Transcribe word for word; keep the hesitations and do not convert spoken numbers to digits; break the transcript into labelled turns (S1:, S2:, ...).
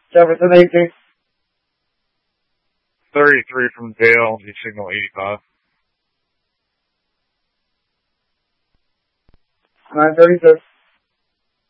S1: Jefferson eighteen.
S2: thirty-three from Dale, you signal eighty-five.
S1: nine thirty-six.